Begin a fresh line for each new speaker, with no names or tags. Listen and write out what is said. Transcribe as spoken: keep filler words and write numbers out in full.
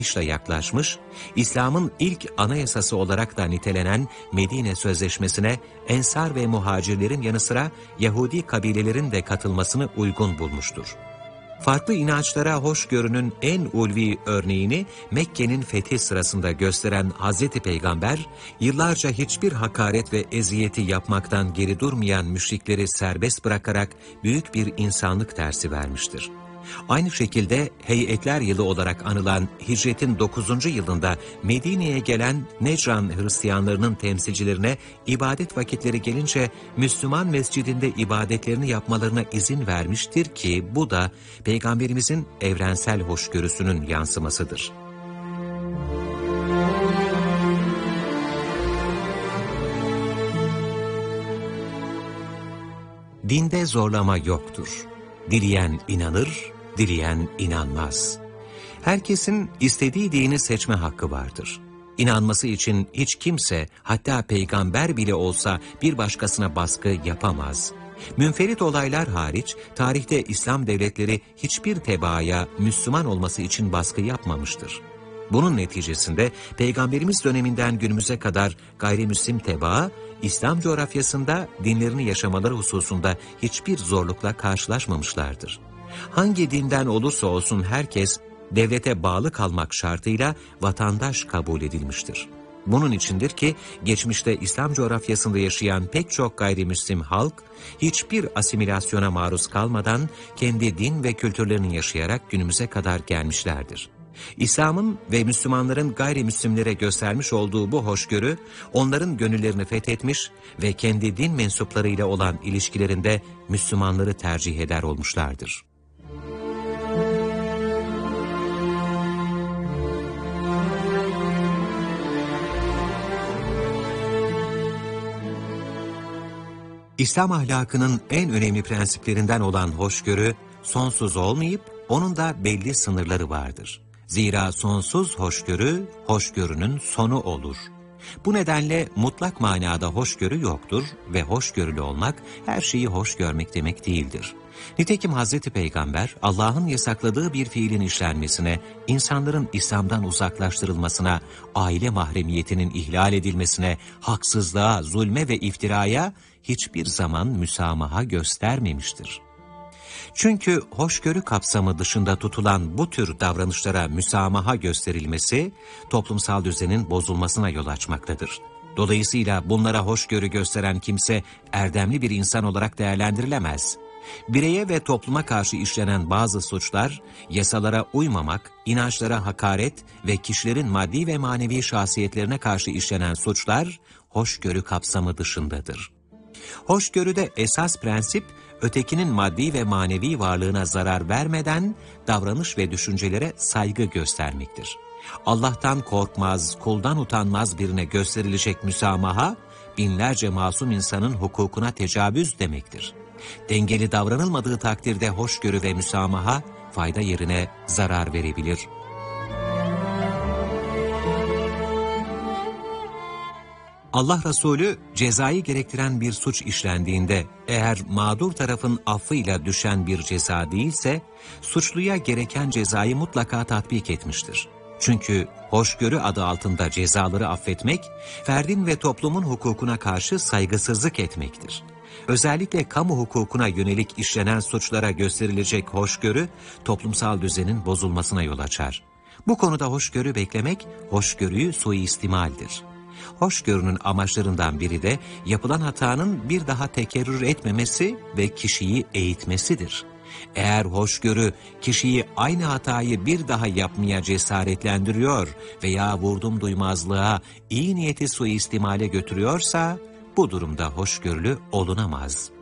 anlayışla yaklaşmış, İslam'ın ilk anayasası olarak da nitelenen Medine Sözleşmesi'ne Ensar ve Muhacirlerin yanı sıra Yahudi kabilelerin de katılmasını uygun bulmuştur. Farklı inançlara hoşgörünün en ulvi örneğini Mekke'nin fethi sırasında gösteren Hazreti Peygamber, yıllarca hiçbir hakaret ve eziyeti yapmaktan geri durmayan müşrikleri serbest bırakarak büyük bir insanlık dersi vermiştir. Aynı şekilde Heyetler Yılı olarak anılan hicretin dokuzuncu yılında Medine'ye gelen Necran Hristiyanlarının temsilcilerine ibadet vakitleri gelince Müslüman mescidinde ibadetlerini yapmalarına izin vermiştir ki bu da Peygamberimizin evrensel hoşgörüsünün yansımasıdır. Dinde zorlama yoktur. Dileyen inanır, dileyen inanmaz. Herkesin istediği dini seçme hakkı vardır. İnanması için hiç kimse, hatta peygamber bile olsa bir başkasına baskı yapamaz. Münferit olaylar hariç, tarihte İslam devletleri hiçbir tebaaya Müslüman olması için baskı yapmamıştır. Bunun neticesinde Peygamberimiz döneminden günümüze kadar gayrimüslim tebaa, İslam coğrafyasında dinlerini yaşamaları hususunda hiçbir zorlukla karşılaşmamışlardır. Hangi dinden olursa olsun herkes devlete bağlı kalmak şartıyla vatandaş kabul edilmiştir. Bunun içindir ki geçmişte İslam coğrafyasında yaşayan pek çok gayrimüslim halk hiçbir asimilasyona maruz kalmadan kendi din ve kültürlerini yaşayarak günümüze kadar gelmişlerdir. İslam'ın ve Müslümanların gayrimüslimlere göstermiş olduğu bu hoşgörü, onların gönüllerini fethetmiş ve kendi din mensuplarıyla olan ilişkilerinde Müslümanları tercih eder olmuşlardır. İslam ahlakının en önemli prensiplerinden olan hoşgörü, sonsuz olmayıp onun da belli sınırları vardır. Zira sonsuz hoşgörü, hoşgörünün sonu olur. Bu nedenle mutlak manada hoşgörü yoktur ve hoşgörülü olmak her şeyi hoş görmek demek değildir. Nitekim Hazreti Peygamber, Allah'ın yasakladığı bir fiilin işlenmesine, insanların İslam'dan uzaklaştırılmasına, aile mahremiyetinin ihlal edilmesine, haksızlığa, zulme ve iftiraya hiçbir zaman müsamaha göstermemiştir. Çünkü hoşgörü kapsamı dışında tutulan bu tür davranışlara müsamaha gösterilmesi, toplumsal düzenin bozulmasına yol açmaktadır. Dolayısıyla bunlara hoşgörü gösteren kimse erdemli bir insan olarak değerlendirilemez. Bireye ve topluma karşı işlenen bazı suçlar, yasalara uymamak, inançlara hakaret ve kişilerin maddi ve manevi şahsiyetlerine karşı işlenen suçlar, hoşgörü kapsamı dışındadır. Hoşgörüde esas prensip, ötekinin maddi ve manevi varlığına zarar vermeden davranış ve düşüncelere saygı göstermektir. Allah'tan korkmaz, kuldan utanmaz birine gösterilecek müsamaha, binlerce masum insanın hukukuna tecavüz demektir. Dengeli davranılmadığı takdirde hoşgörü ve müsamaha fayda yerine zarar verebilir. Allah Resulü cezayı gerektiren bir suç işlendiğinde eğer mağdur tarafın affıyla düşen bir ceza değilse suçluya gereken cezayı mutlaka tatbik etmiştir. Çünkü hoşgörü adı altında cezaları affetmek, ferdin ve toplumun hukukuna karşı saygısızlık etmektir. Özellikle kamu hukukuna yönelik işlenen suçlara gösterilecek hoşgörü, toplumsal düzenin bozulmasına yol açar. Bu konuda hoşgörü beklemek, hoşgörüyü suistimaldir. Hoşgörünün amaçlarından biri de yapılan hatanın bir daha tekerrür etmemesi ve kişiyi eğitmesidir. Eğer hoşgörü kişiyi aynı hatayı bir daha yapmaya cesaretlendiriyor veya vurdum duymazlığa, iyi niyeti suistimale götürüyorsa, bu durumda hoşgörülü olunamaz.